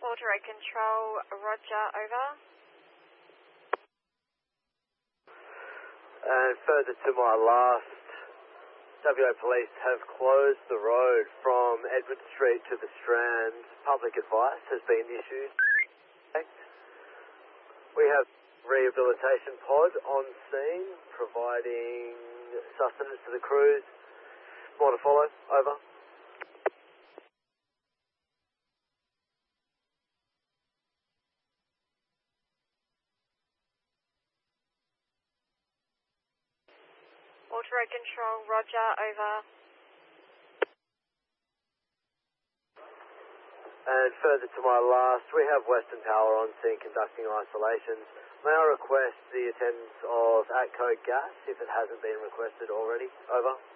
Auto Control, Roger, over. And further to my last, WA Police have closed the road from Edward Street to the Strand. Public advice has been issued. We have rehabilitation pod on scene, providing sustenance to the crews. More to follow, over. Auto Control, Roger, over. And further to my last, we have Western Power on scene conducting isolations. May I request the attendance of ATCO Gas if it hasn't been requested already? Over.